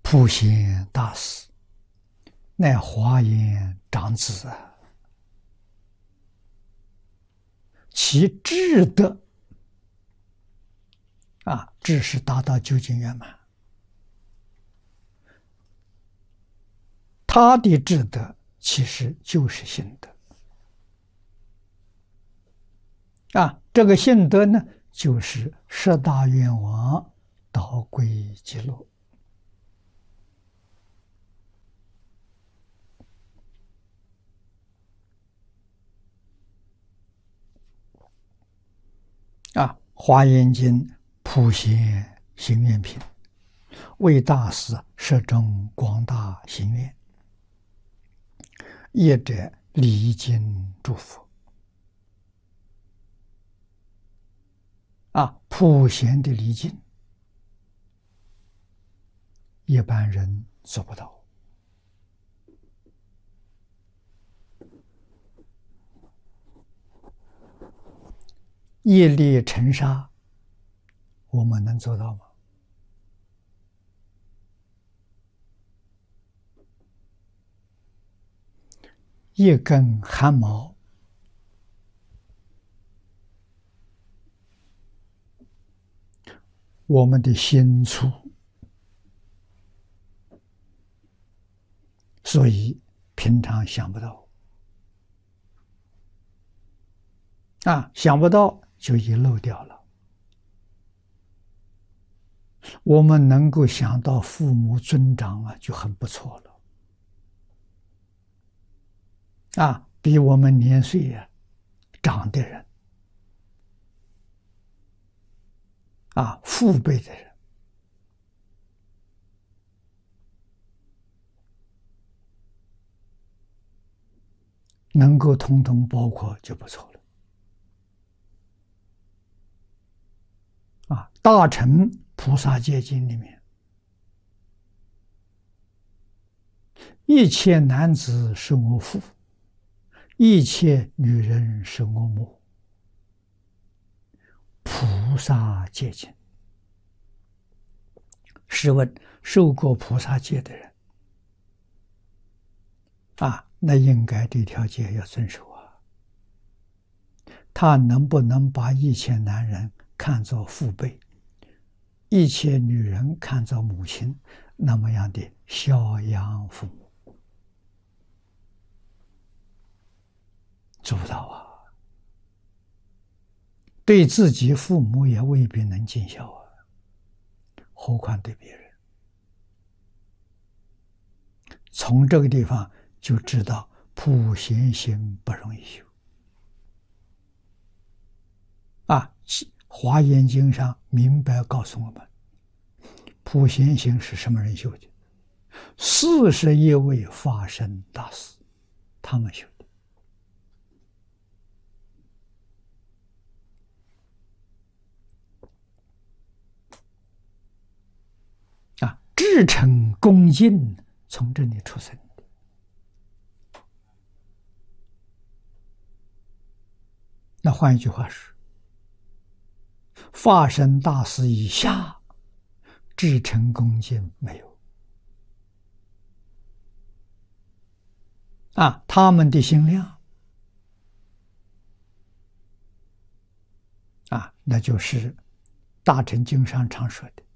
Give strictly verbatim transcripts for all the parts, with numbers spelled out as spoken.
普贤大师，乃华严长子啊，其智德啊，智是达到究竟圆满，他的智德其实就是心德啊，这个心德呢，就是十大愿王导归极乐啊，《华严经》普贤行愿品，为大师设中广大行愿，业者礼经祝福啊，普贤的礼经，一般人做不到。业力尘沙，我们能做到吗？一根汗毛，我们的心粗，所以平常想不到啊，想不到就遗漏掉了。我们能够想到父母尊长啊，就很不错了啊，比我们年岁啊长的人啊，父辈的人，能够统统包括就不错了啊。大乘菩萨戒经里面，一切男子是我父，一切女人是我母。菩萨戒经，试问受过菩萨戒的人啊，那应该这条戒要遵守啊。他能不能把一切男人看作父辈，一切女人看作母亲，那么样的孝养父母？做不到啊。对自己父母也未必能尽孝啊，何况对别人。从这个地方就知道普贤行不容易修啊。华严经上明白告诉我们，普贤行是什么人修的？四十一位法身大师，他们修的啊。至诚恭敬从这里出生的。那换一句话是，法身大师以下，至诚恭敬没有啊。他们的心量啊，那就是大乘经上常说的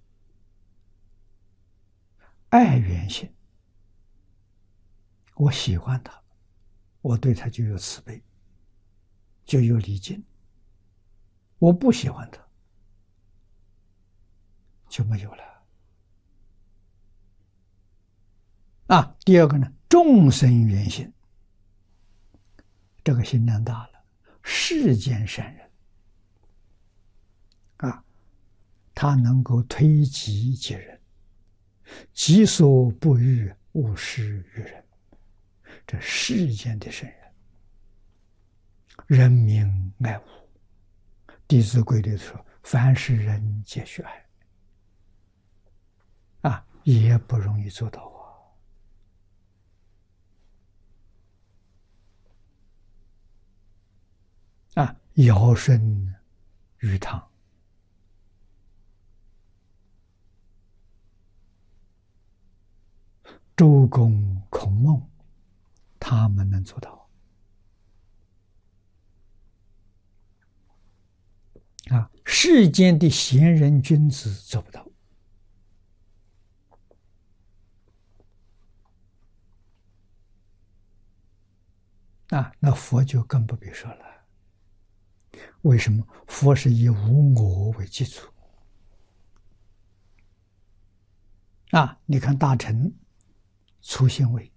爱缘心。我喜欢他，我对他就有慈悲，就有礼敬；我不喜欢他，就没有了啊。第二个呢，众生缘心，这个心量大了，世间善人啊，他能够推己及人，己所不欲，勿施于人。这世间的圣人，人民爱物，《弟子规》里说，凡是人皆须爱啊，也不容易做到啊。啊，尧舜禹汤， 周公、孔孟，他们能做到啊！世间的贤人君子做不到啊！那佛就更不必说了。为什么？佛是以无我为基础啊！你看大乘粗显位，